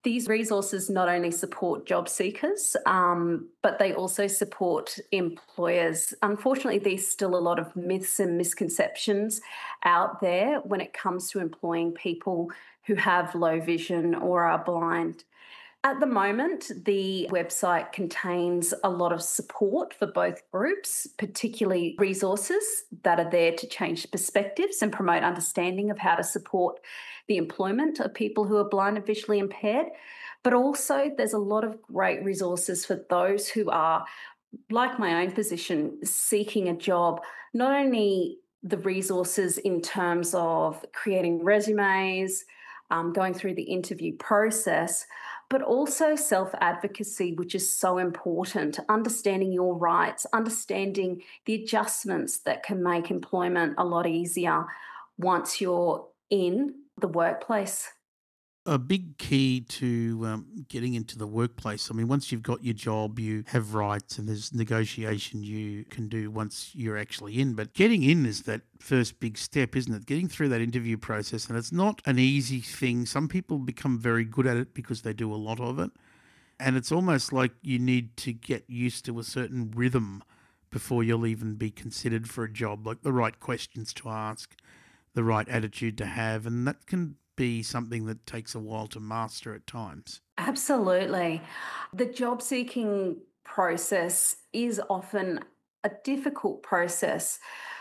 These resources not only support job seekers, but they also support employers. Unfortunately, there's still a lot of myths and misconceptions out there when it comes to employing people who have low vision or are blind. At the moment, the website contains a lot of support for both groups, particularly resources that are there to change perspectives and promote understanding of how to support the employment of people who are blind and visually impaired. But also, there's a lot of great resources for those who are, like my own position, seeking a job, not only the resources in terms of creating resumes, going through the interview process, but also self advocacy, which is so important. Understanding your rights, understanding the adjustments that can make employment a lot easier once you're in the workplace. A big key to getting into the workplace. I mean, once you've got your job, you have rights and there's negotiation you can do once you're actually in. But getting in is that first big step, isn't it? Getting through that interview process. And it's not an easy thing. Some people become very good at it because they do a lot of it. And it's almost like you need to get used to a certain rhythm before you'll even be considered for a job, like the right questions to ask, the right attitude to have. And that can be something that takes a while to master at times. Absolutely. The job seeking process is often a difficult process.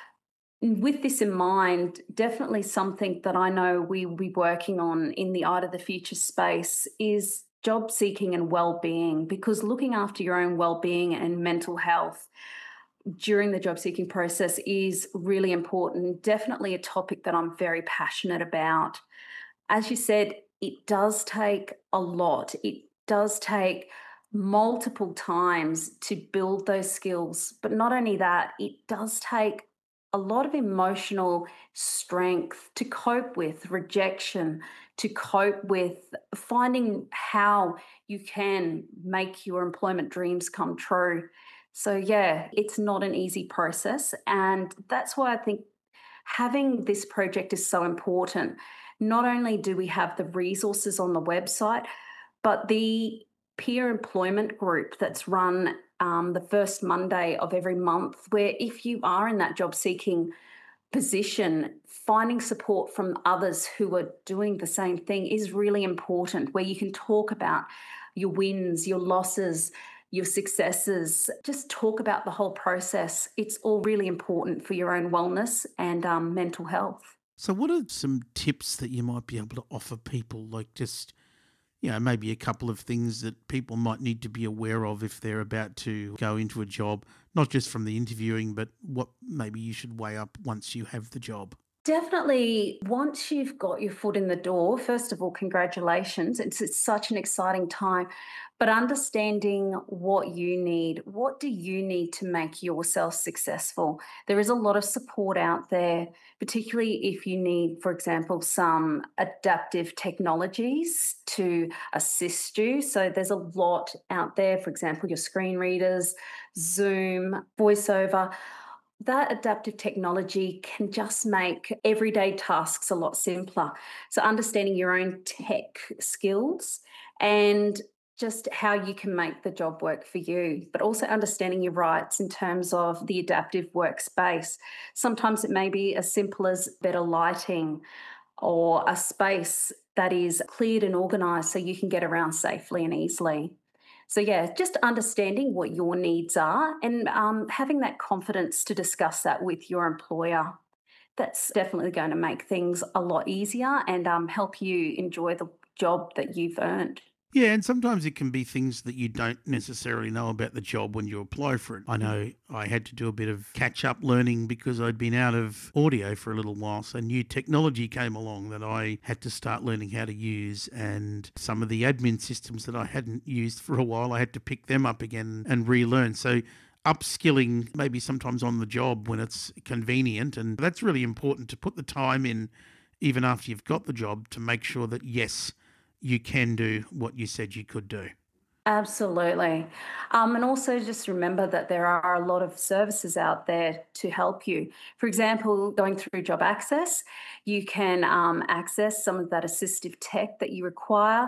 With this in mind, definitely something that I know we will be working on in the Art of the Future space is job seeking and well-being, because looking after your own well-being and mental health during the job seeking process is really important. Definitely a topic that I'm very passionate about. As you said, it does take a lot. It does take multiple times to build those skills. But not only that, it does take a lot of emotional strength to cope with rejection, to cope with finding how you can make your employment dreams come true. So, yeah, it's not an easy process. And that's why I think having this project is so important. Not only do we have the resources on the website, but the peer employment group that's run the first Monday of every month, where if you are in that job seeking position, finding support from others who are doing the same thing is really important, where you can talk about your wins, your losses, your successes, just talk about the whole process. It's all really important for your own wellness and mental health. So, what are some tips that you might be able to offer people? Like, just, maybe a couple of things that people might need to be aware of if they're about to go into a job, not just from the interviewing, but what maybe you should weigh up once you have the job. Definitely, once you've got your foot in the door, first of all, congratulations. It's such an exciting time. But understanding what you need, what do you need to make yourself successful? There is a lot of support out there, particularly if you need, for example, some adaptive technologies to assist you. So there's a lot out there, for example, your screen readers, Zoom, VoiceOver. That adaptive technology can just make everyday tasks a lot simpler. So, understanding your own tech skills and just how you can make the job work for you, but also understanding your rights in terms of the adaptive workspace. Sometimes it may be as simple as better lighting or a space that is cleared and organised so you can get around safely and easily. So, yeah, just understanding what your needs are and having that confidence to discuss that with your employer. That's definitely going to make things a lot easier and help you enjoy the job that you've earned. Yeah, and sometimes it can be things that you don't necessarily know about the job when you apply for it. I know I had to do a bit of catch up learning because I'd been out of audio for a little while. So new technology came along that I had to start learning how to use, and some of the admin systems that I hadn't used for a while, I had to pick them up again and relearn. So upskilling maybe sometimes on the job when it's convenient, and that's really important to put the time in even after you've got the job to make sure that yes, you can do what you said you could do. Absolutely. And also just remember that there are a lot of services out there to help you. For example, going through Job Access, you can access some of that assistive tech that you require.